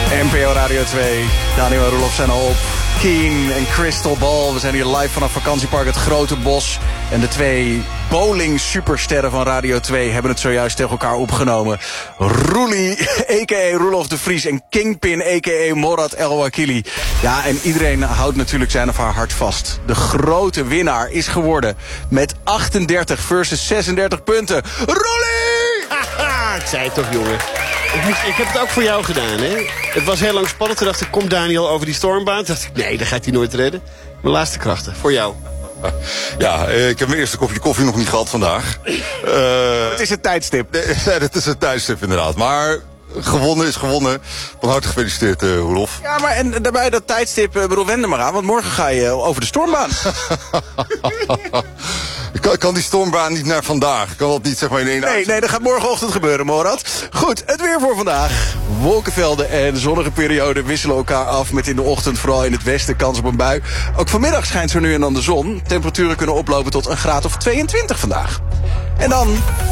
NPO Radio 2. Daniel en Roelof zijn al op. Keen en Crystal Ball. We zijn hier live vanaf vakantiepark Het Grote Bos. En de twee bowling-supersterren van Radio 2 hebben het zojuist tegen elkaar opgenomen. Roelie, a.k.a. Roelof de Vries, en Kingpin, a.k.a. Morad El Wakili. Ja, en iedereen houdt natuurlijk zijn of haar hart vast. De grote winnaar is geworden met 38 versus 36 punten. Roelie! Haha, ik zei het toch, jongen. Ik heb het ook voor jou gedaan, hè. Het was heel lang spannend. Toen dacht ik, komt Daniel over die stormbaan? Toen dacht ik, nee, dat gaat hij nooit redden. Mijn laatste krachten, voor jou. Ja, ik heb mijn eerste kopje koffie nog niet gehad vandaag. Het is het tijdstip. Nee, dat is het tijdstip inderdaad. Maar gewonnen is gewonnen. Van harte gefeliciteerd, Roelof. Ja, maar en daarbij dat tijdstip, bedoel, wend er maar aan. Want morgen ga je over de stormbaan. Kan die stormbaan niet naar vandaag? Kan dat niet, zeg maar, in één Nee, dat gaat morgenochtend gebeuren, Morad. Goed, het weer voor vandaag. Wolkenvelden en zonnige perioden wisselen elkaar af, met in de ochtend vooral in het westen kans op een bui. Ook vanmiddag schijnt zo nu en dan de zon. Temperaturen kunnen oplopen tot een graad of 22 vandaag. En dan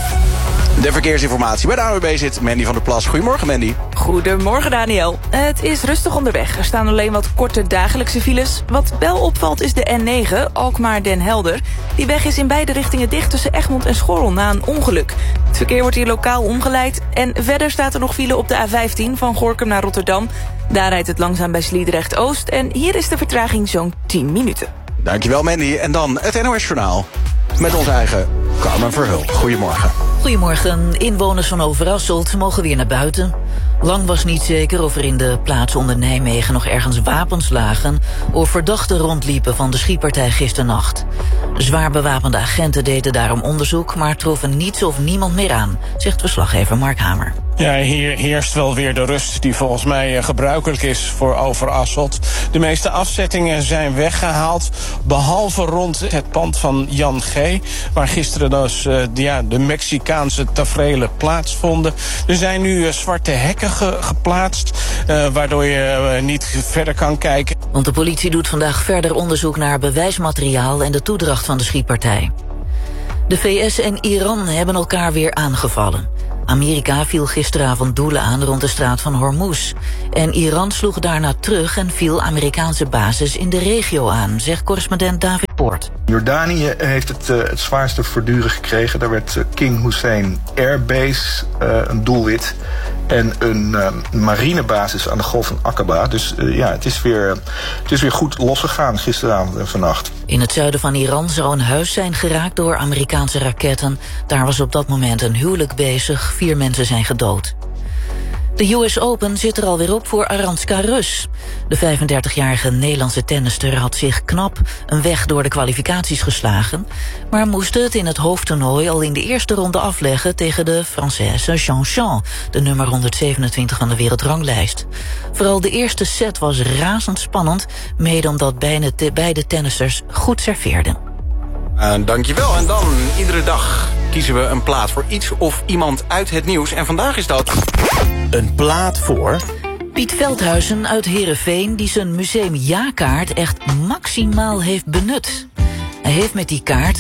de verkeersinformatie. Bij de ANWB zit Mandy van der Plas. Goedemorgen, Mandy. Goedemorgen, Daniel. Het is rustig onderweg. Er staan alleen wat korte dagelijkse files. Wat wel opvalt is de N9, Alkmaar-Den Helder. Die weg is in beide richtingen dicht tussen Egmond en Schorrel na een ongeluk. Het verkeer wordt hier lokaal omgeleid. En verder staat er nog file op de A15 van Gorinchem naar Rotterdam. Daar rijdt het langzaam bij Sliedrecht-Oost. En hier is de vertraging zo'n 10 minuten. Dankjewel, Mandy. En dan het NOS-journaal met onze eigen Carmen Verheul. Goedemorgen. Goedemorgen. Inwoners van Overasselt mogen weer naar buiten. Lang was niet zeker of er in de plaats onder Nijmegen nog ergens wapens lagen of verdachten rondliepen van de schietpartij gisternacht. Zwaar bewapende agenten deden daarom onderzoek, maar troffen niets of niemand meer aan, zegt verslaggever Mark Hamer. Ja, hier heerst wel weer de rust die volgens mij gebruikelijk is voor Overasselt. De meeste afzettingen zijn weggehaald, behalve rond het pand van Jan G., waar gisteren dus de Mexicaanse taferelen plaatsvonden. Er zijn nu zwarte hekken geplaatst, waardoor je niet verder kan kijken. Want de politie doet vandaag verder onderzoek naar bewijsmateriaal en de toedracht van de schietpartij. De VS en Iran hebben elkaar weer aangevallen. Amerika viel gisteravond doelen aan rond de straat van Hormuz. En Iran sloeg daarna terug en viel Amerikaanse bases in de regio aan, zegt correspondent David Poort. Jordanië heeft het zwaarste verduren gekregen. Daar werd King Hussein Airbase een doelwit. En een marinebasis aan de Golf van Aqaba. Dus het is weer goed losgegaan gisteravond en vannacht. In het zuiden van Iran zou een huis zijn geraakt door Amerikaanse raketten. Daar was op dat moment een huwelijk bezig. 4 mensen zijn gedood. De US Open zit er alweer op voor Arantxa Rus. De 35-jarige Nederlandse tennister had zich knap een weg door de kwalificaties geslagen, maar moest het in het hoofdtoernooi al in de eerste ronde afleggen tegen de Française Jean, de nummer 127 van de wereldranglijst. Vooral de eerste set was razendspannend, mede omdat beide tennisters goed serveerden. Dankjewel. En dan, iedere dag kiezen we een plaat voor iets of iemand uit het nieuws. En vandaag is dat een plaat voor Piet Veldhuizen uit Heerenveen, die zijn museumjaarkaart echt maximaal heeft benut. Hij heeft met die kaart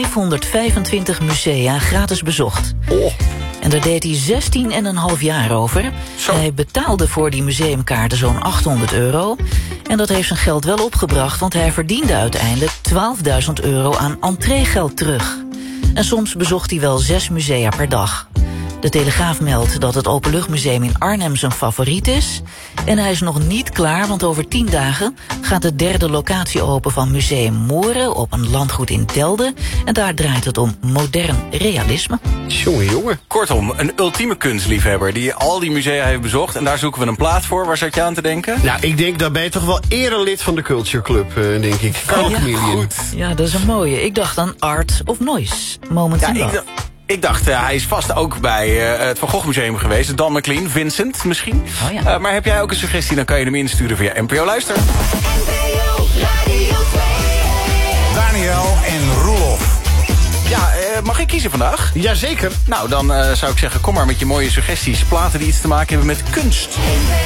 525 musea gratis bezocht. Oh. En daar deed hij 16,5 jaar over. Zo. Hij betaalde voor die museumkaarten zo'n €800. En dat heeft zijn geld wel opgebracht, want hij verdiende uiteindelijk €12.000 aan entreegeld terug. En soms bezocht hij wel 6 musea per dag. De Telegraaf meldt dat het Openluchtmuseum in Arnhem zijn favoriet is. En hij is nog niet klaar, want over 10 dagen gaat de 3e locatie open van Museum Moeren op een landgoed in Delden. En daar draait het om modern realisme. Jongen. Kortom, een ultieme kunstliefhebber die al die musea heeft bezocht. En daar zoeken we een plaat voor. Waar zat je aan te denken? Nou, ik denk, daar ben je toch wel erelid van de Culture Club, denk ik. Carlo Chameleon. Goed. Ja, dat is een mooie. Ik dacht aan Art of Noise. Moments in Love. Ik dacht, hij is vast ook bij het Van Gogh Museum geweest. Dan McLean, Vincent misschien. Oh ja. Maar heb jij ook een suggestie, dan kan je hem insturen via NPO Luister. NPO Radio 2. Daniel en Roelof. Ja, mag ik kiezen vandaag? Jazeker. Nou, dan zou ik zeggen, kom maar met je mooie suggesties. Platen die iets te maken hebben met kunst.